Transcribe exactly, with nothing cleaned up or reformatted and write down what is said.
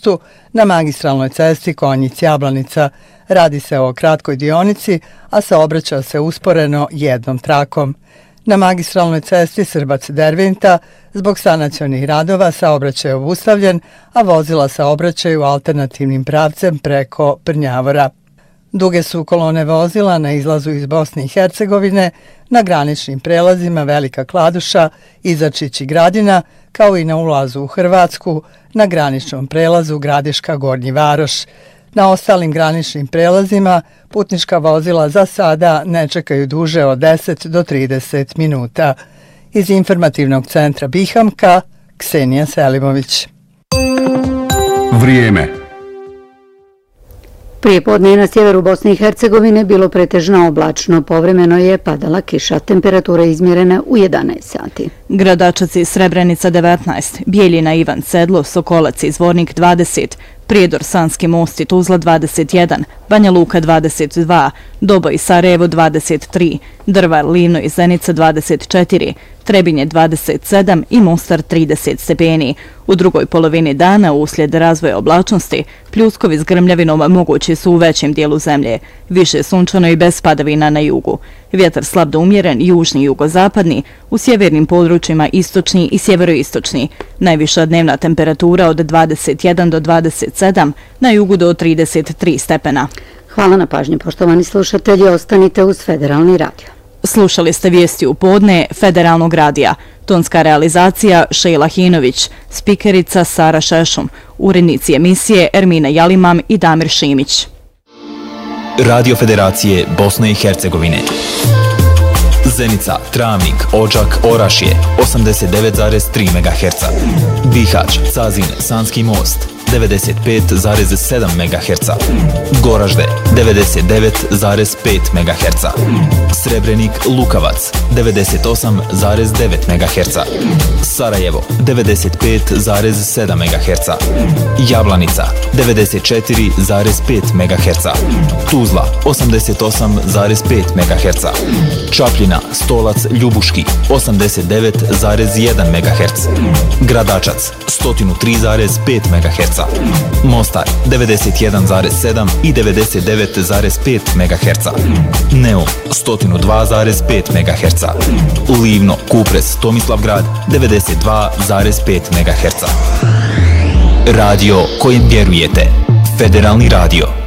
mostu na magistralnoj cesti Konjic-Jablanica. Radi se o kratkoj dionici, a saobraća se usporeno jednom trakom. Na magistralnoj cesti Srbac-Derventa zbog sanacionih radova saobraćaj je obustavljen, a vozila saobraćaju alternativnim pravcem preko Prnjavora. Duge su kolone vozila na izlazu iz Bosne i Hercegovine, na graničnim prelazima Velika Kladuša, Izačić i Gradina, kao i na ulazu u Hrvatsku, na graničnom prelazu Gradiška Gornji Varoš. Na ostalim graničnim prelazima putnička vozila za sada ne čekaju duže od deset do trideset minuta. Iz informativnog centra Bihamka, Ksenija Selimović. Vrijeme. Prije podne na sjeveru Bosne i Hercegovine bilo pretežno oblačno, povremeno je padala kiša. Temperatura izmjerena u jedanaest sati. Gradačac, Srebrenica devetnaest, Bijeljina, Ivan Sedlo, Sokolac i Zvornik dvadeset, Prijedor, Sanski most i Tuzla dvadeset jedan, Banja Luka dvadeset dva, Doboj i Sarajevo dvadeset tri, Drvar, Livno i Zenica dvadeset četiri, Trebinje dvadeset sedam i Mostar trideset stepeni. U drugoj polovini dana, uslijed razvoja oblačnosti, pljuskovi s grmljavinom mogući su u većem dijelu zemlje. Više sunčano i bez padavina na jugu. Vjetar slab do umjeren, južni i jugozapadni, u sjevernim područjima istočni i sjeveroistočni. Najviša dnevna temperatura od dvadeset jedan do dvadeset sedam, na jugu do trideset tri stepena. Hvala na pažnji, poštovani slušatelji, ostanite uz Federalni radio. Slušali ste vijesti u podne Federalnog radija. Tonska realizacija Šejla Hinović, spikerica Sara Šešum, urednici emisije Ermina Jalimam i Damir Šimić. Radio Federacije Bosne i Hercegovine. Zenica, Travnik, Odžak, Orašje, osamdeset devet zarez tri megaherca. Bihać, Cazin, Sanski most, devedeset pet zarez sedam megaherca. Goražde, devedeset devet zarez pet megaherca. Srebrenik, Lukavac, devedeset osam zarez devet megaherca. Sarajevo, devedeset pet zarez sedam megaherca. Jablanica, devedeset četiri zarez pet megaherca. Tuzla, osamdeset osam zarez pet megaherca. Čapljina, Stolac, Ljubuški, osamdeset devet zarez jedan megaherc. Gradačac, sto tri zarez pet megaherca. Mostar, devedeset jedan zarez sedam i devedeset devet zarez pet megaherca. Neum, sto dva zarez pet megaherca. Livno, Kupres, Tomislavgrad, devedeset dva zarez pet megaherca. Radio kojim vjerujete. Federalni radio.